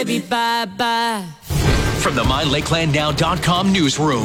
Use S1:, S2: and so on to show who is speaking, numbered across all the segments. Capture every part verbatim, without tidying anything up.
S1: Bye-bye.
S2: From the my lakeland now dot com newsroom,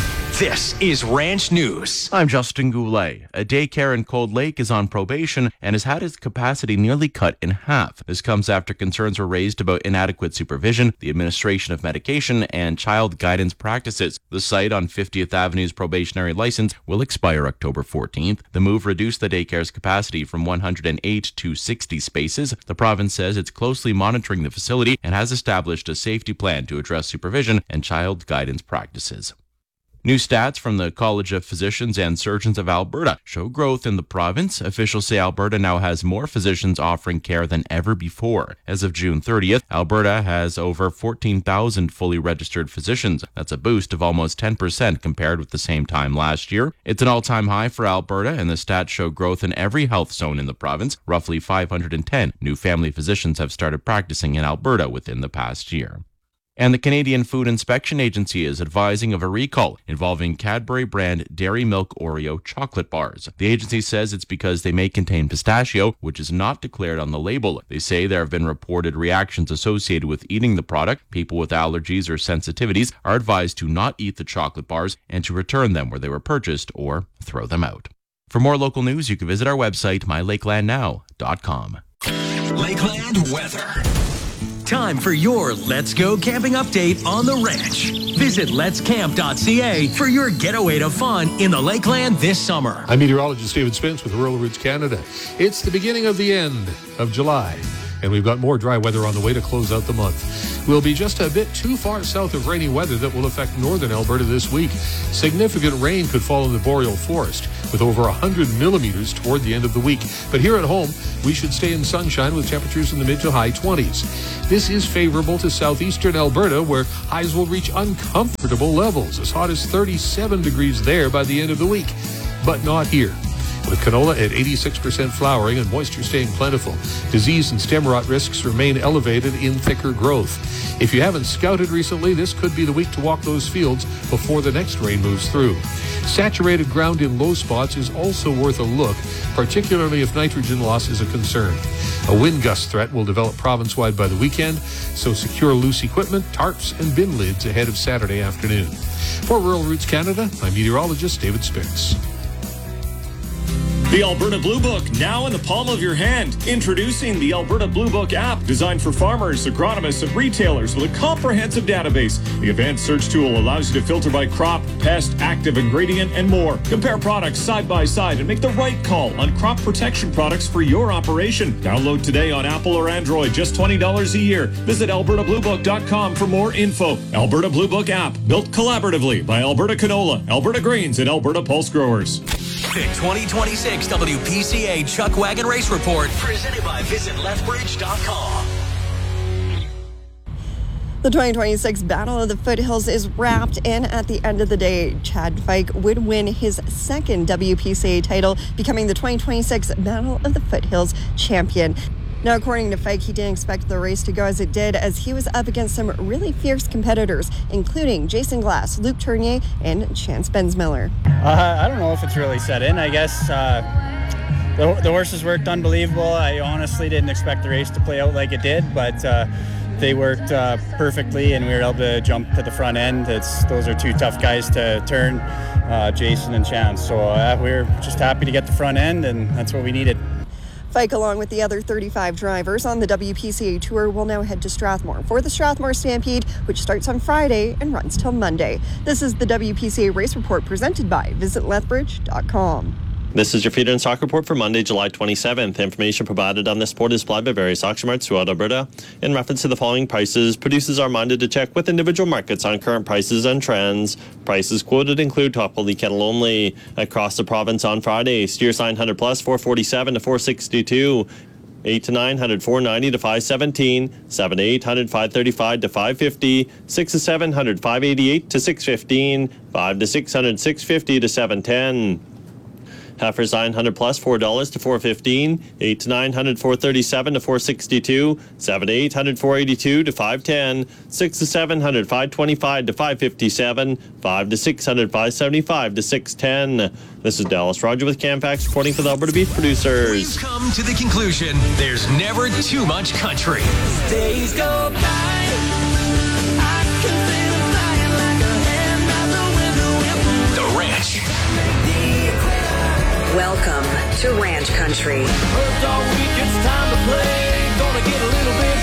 S2: this is Ranch News.
S3: I'm Justin Goulet. A daycare in Cold Lake is on probation and has had its capacity nearly cut in half. This comes after concerns were raised about inadequate supervision, the administration of medication, and child guidance practices. The site on fiftieth Avenue's probationary license will expire October fourteenth. The move reduced the daycare's capacity from one hundred eight to sixty spaces. The province says it's closely monitoring the facility and has established a safety plan to address supervision and child guidance practices. New stats from the College of Physicians and Surgeons of Alberta show growth in the province. Officials say Alberta now has more physicians offering care than ever before. As of June thirtieth, Alberta has over fourteen thousand fully registered physicians. That's a boost of almost ten percent compared with the same time last year. It's an all-time high for Alberta, and the stats show growth in every health zone in the province. Roughly five hundred ten new family physicians have started practicing in Alberta within the past year. And the Canadian Food Inspection Agency is advising of a recall involving Cadbury brand Dairy Milk Oreo chocolate bars. The agency says it's because they may contain pistachio, which is not declared on the label. They say there have been reported reactions associated with eating the product. People with allergies or sensitivities are advised to not eat the chocolate bars and to return them where they were purchased or throw them out. For more local news, you can visit our website, my lakeland now dot com.
S2: Lakeland weather. Time for your Let's Go Camping update on the ranch. Visit lets camp dot c a for your getaway to fun in the Lakeland this summer.
S4: I'm meteorologist David Spence with Rural Roots Canada. It's the beginning of the end of July, and we've got more dry weather on the way to close out the month. We'll be just a bit too far south of rainy weather that will affect northern Alberta this week. Significant rain could fall in the boreal forest, with over one hundred millimeters toward the end of the week. But here at home, we should stay in sunshine with temperatures in the mid to high twenties. This is favorable to southeastern Alberta, where highs will reach uncomfortable levels, as hot as thirty-seven degrees there by the end of the week. But not here. With canola at eighty-six percent flowering and moisture staying plentiful, disease and stem rot risks remain elevated in thicker growth. If you haven't scouted recently, this could be the week to walk those fields before the next rain moves through. Saturated ground in low spots is also worth a look, particularly if nitrogen loss is a concern. A wind gust threat will develop province-wide by the weekend, so secure loose equipment, tarps, and bin lids ahead of Saturday afternoon. For Rural Roots Canada, I'm meteorologist David Spence.
S5: The Alberta Blue Book, now in the palm of your hand. Introducing the Alberta Blue Book app, designed for farmers, agronomists, and retailers with a comprehensive database. The advanced search tool allows you to filter by crop, pest, active ingredient, and more. Compare products side by side and make the right call on crop protection products for your operation. Download today on Apple or Android, just twenty dollars a year. Visit alberta blue book dot com for more info. Alberta Blue Book app, built collaboratively by Alberta Canola, Alberta Grains, and Alberta Pulse Growers.
S2: The twenty twenty-six W P C A Chuck Wagon Race Report, presented by visit lethbridge dot com.
S6: The twenty twenty-six Battle of the Foothills is wrapped, and at the end of the day, Chad Fike would win his second W P C A title, becoming the twenty twenty-six Battle of the Foothills champion. Now, according to Fike, he didn't expect the race to go as it did, as he was up against some really fierce competitors, including Jason Glass, Luke Tournier, and Chance Bensmiller.
S7: Uh, I don't know if it's really set in, I guess. Uh, the, the horses worked unbelievable. I honestly didn't expect the race to play out like it did, but uh, they worked uh, perfectly, and we were able to jump to the front end. It's Those are two tough guys to turn, uh, Jason and Chance. So uh, we were just happy to get the front end, and that's what we needed.
S6: Fike, along with the other thirty-five drivers on the W P C A Tour, will now head to Strathmore for the Strathmore Stampede, which starts on Friday and runs till Monday. This is the W P C A Race Report presented by visit lethbridge dot com.
S8: This is your feeder and stock report for Monday, July twenty-seventh. Information provided on this report is supplied by various auction marts throughout Alberta. In reference to the following prices, producers are minded to check with individual markets on current prices and trends. Prices quoted include top quality cattle only. Across the province on Friday, steers nine hundred plus, four forty-seven to four sixty-two. eight to nine hundred, four ninety to five seventeen, seven to eight hundred, five thirty-five to five fifty, six to seven hundred, five eighty-eight to six fifteen, five to six hundred, six fifty to seven ten. Heifers nine hundred plus, four dollars to four fifteen, eight to nine hundred, four thirty-seven to four sixty-two, seven to eight hundred, four eighty-two to five ten, six to seven hundred, five twenty-five to five fifty-seven, five to six hundred, five seventy-five to six ten. This is Dallas Roger with CamFax reporting for the Alberta Beef Producers.
S2: We've come to the conclusion there's never too much country.
S1: Days go by. to ranch country.
S2: Worked all week, it's time to play. Gonna get a little bit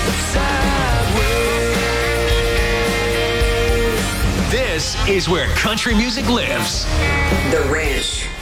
S2: sideways. This is where country music lives.
S1: The Ranch.